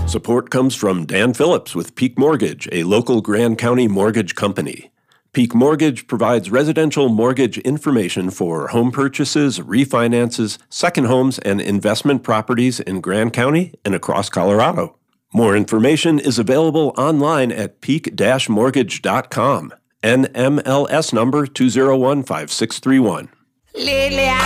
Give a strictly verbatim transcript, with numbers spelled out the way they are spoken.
Support comes from Dan Phillips with Peak Mortgage, a local Grand County mortgage company. Peak Mortgage provides residential mortgage information for home purchases, refinances, second homes, and investment properties in Grand County and across Colorado. More information is available online at peak dash mortgage dot com. N M L S number two zero one five six three one.